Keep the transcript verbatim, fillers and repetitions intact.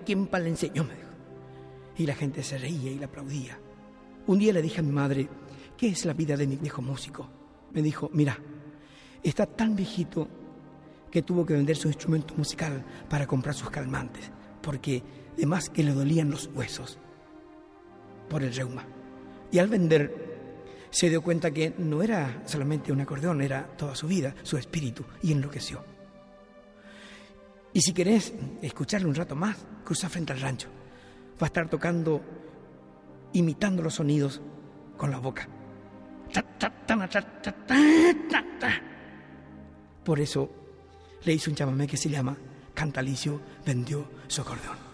¿quién pa le enseñó?, me dijo. Y la gente se reía y le aplaudía. Un día le dije a mi madre, ¿qué es la vida de mi viejo músico? Me dijo, mira, está tan viejito que tuvo que vender su instrumento musical para comprar sus calmantes, porque además que le dolían los huesos por el reuma. Y al vender se dio cuenta que no era solamente un acordeón, era toda su vida, su espíritu, y enloqueció. Y si querés escucharle un rato más, cruza frente al rancho. Va a estar tocando, imitando los sonidos con la boca. Por eso le hizo un chamamé que se llama Cantalicio vendió su acordeón.